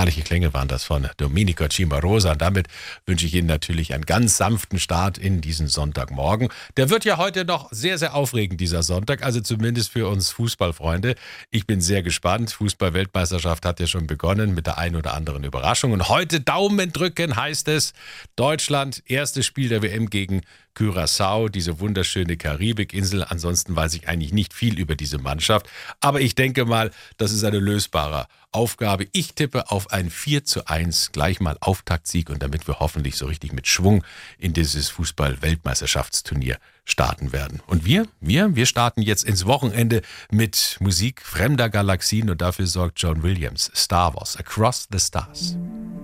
Herrliche Klänge waren das von Domenico Cimarosa. Und damit wünsche ich Ihnen natürlich einen ganz sanften Start in diesen Sonntagmorgen. Der wird ja heute noch sehr, sehr aufregend, dieser Sonntag. Also zumindest für uns Fußballfreunde. Ich bin sehr gespannt. Fußball-Weltmeisterschaft hat ja schon begonnen mit der einen oder anderen Überraschung. Und heute Daumen drücken heißt es. Deutschland, erstes Spiel der WM gegen Curaçao, diese wunderschöne Karibikinsel. Ansonsten weiß ich eigentlich nicht viel über diese Mannschaft. Aber ich denke mal, das ist eine lösbare Aufgabe. Ich tippe auf ein 4:1, gleich mal Auftaktsieg und damit wir hoffentlich so richtig mit Schwung in dieses Fußball-Weltmeisterschaftsturnier starten werden. Und wir starten jetzt ins Wochenende mit Musik fremder Galaxien und dafür sorgt John Williams. Star Wars, Across the Stars.